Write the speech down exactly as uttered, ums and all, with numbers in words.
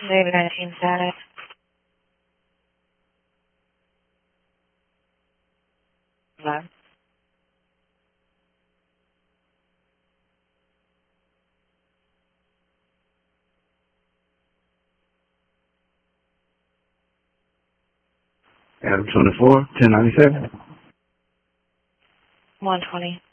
David nineteen status. Hello? Adam twenty-four, ten ninety-seven. one twenty.